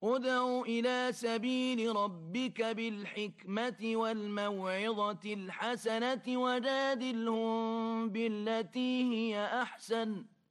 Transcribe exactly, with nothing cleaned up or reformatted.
ادع إلى سبيل ربك بالحكمة والموعظة الحسنة وجادلهم بالتي هي أحسن